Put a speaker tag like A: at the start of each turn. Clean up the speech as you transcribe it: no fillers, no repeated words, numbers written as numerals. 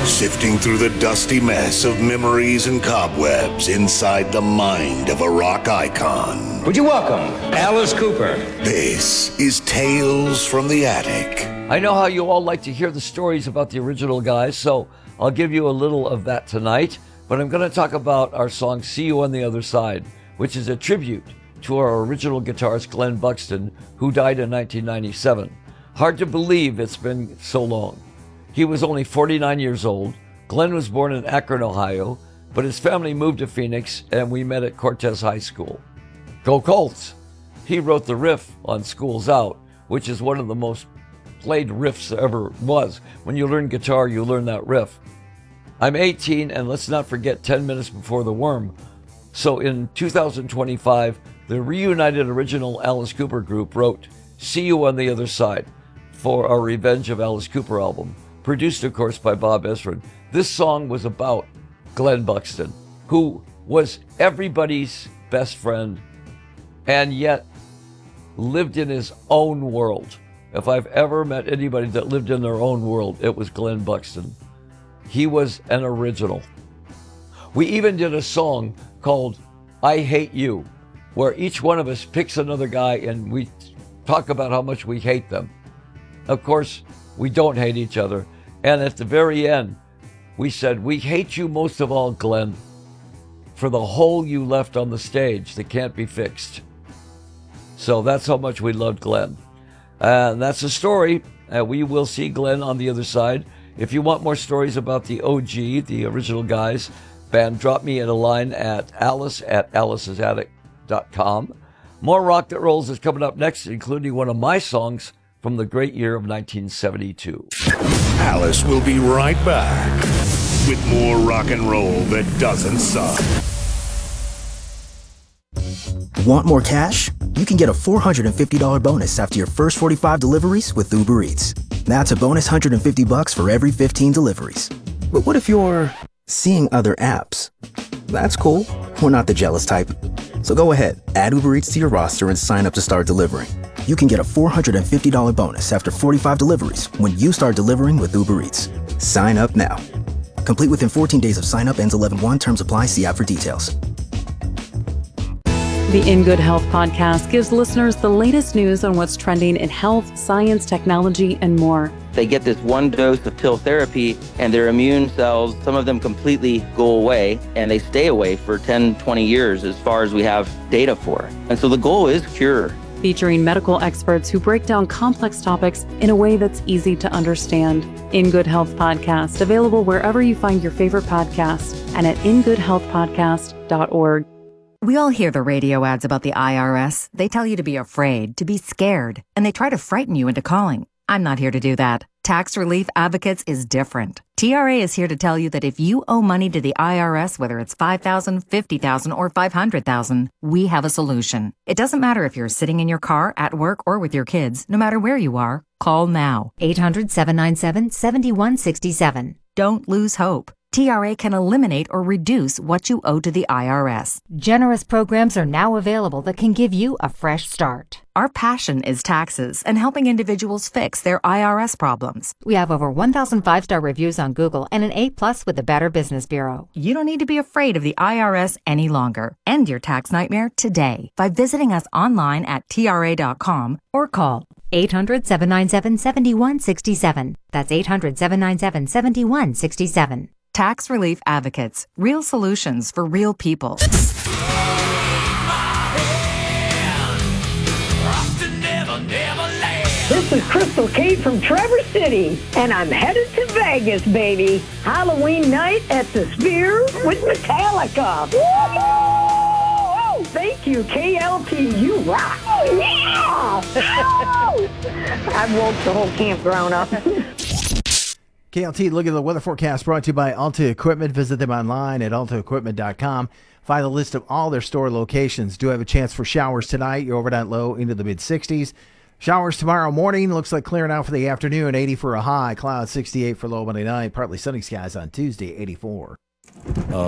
A: Sifting through the dusty mess of memories and cobwebs inside the mind of a rock icon.
B: Would you welcome Alice Cooper?
A: This is Tales from the Attic.
C: I know how you all like to hear the stories about the original guys, so I'll give you a little of that tonight. But I'm going to talk about our song See You on the Other Side, which is a tribute to our original guitarist Glenn Buxton, who died in 1997. Hard to believe it's been so long. He was only 49 years old. Glenn was born in Akron, Ohio, but his family moved to Phoenix, and we met at Cortez High School. Go Colts! He wrote the riff on School's Out, which is one of the most played riffs there ever was. When you learn guitar, you learn that riff. I'm 18, and let's not forget 10 Minutes Before the Worm. So in 2025, the reunited original Alice Cooper group wrote See You on the Other Side for our Revenge of Alice Cooper album, produced, of course, by Bob Ezrin. This song was about Glenn Buxton, who was everybody's best friend and yet lived in his own world. If I've ever met anybody that lived in their own world, it was Glenn Buxton. He was an original. We even did a song called I Hate You, where each one of us picks another guy and we talk about how much we hate them. Of course, we don't hate each other. And at the very end, we said, we hate you most of all, Glenn, for the hole you left on the stage that can't be fixed. So that's how much we loved Glenn. And that's the story. We will see Glenn on the other side. If you want more stories about the OG, the original guys, band, drop me a line at alice@alice'sattic.com. More Rock That Rolls is coming up next, including one of my songs from the great year of 1972.
A: Alice will be right back with more rock and roll that doesn't suck.
D: Want more cash? You can get a $450 bonus after your first 45 deliveries with Uber Eats. That's a bonus $150 for every 15 deliveries. But what if you're seeing other apps? That's cool. We're not the jealous type. So go ahead, add Uber Eats to your roster and sign up to start delivering. You can get a $450 bonus after 45 deliveries when you start delivering with Uber Eats. Sign up now. Complete within 14 days of sign up, ends 11/1. Terms apply. See app for details.
E: The In Good Health podcast gives listeners the latest news on what's trending in health, science, technology, and more.
F: They get this one dose of pill therapy and their immune cells, some of them completely go away, and they stay away for 10, 20 years as far as we have data for. And so the goal is cure.
E: Featuring medical experts who break down complex topics in a way that's easy to understand. In Good Health podcast, available wherever you find your favorite podcasts and at ingoodhealthpodcast.org.
G: We all hear the radio ads about the IRS. They tell you to be afraid, to be scared, and they try to frighten you into calling. I'm not here to do that. Tax Relief Advocates is different. TRA is here to tell you that if you owe money to the IRS, whether it's $5,000, $50,000, or $500,000, we have a solution. It doesn't matter if you're sitting in your car, at work, or with your kids. No matter where you are, call now.
H: 800-797-7167.
G: Don't lose hope. TRA can eliminate or reduce what you owe to the IRS.
H: Generous programs are now available that can give you a fresh start.
G: Our passion is taxes and helping individuals fix their IRS problems.
H: We have over 1,000 five-star reviews on Google and an A+ with the Better Business Bureau.
G: You don't need to be afraid of the IRS any longer. End your tax nightmare today by visiting us online at TRA.com or call
H: 800-797-7167. That's 800-797-7167.
G: Tax Relief Advocates. Real solutions for real people.
I: This is Crystal Kate from Traverse City, and I'm headed to Vegas, baby. Halloween night at the Sphere with Metallica. Woo-hoo! Thank you, KLT. You rock. Oh, yeah! I woke the whole campground up.
J: KLT, look at the weather forecast brought to you by Alta Equipment. Visit them online at altaequipment.com. Find a list of all their store locations. Do have a chance for showers tonight. Your overnight low into the mid-60s. Showers tomorrow morning. Looks like clearing out for the afternoon. 80 for a high. Cloud 68 for low Monday night. Partly sunny skies on Tuesday, 84.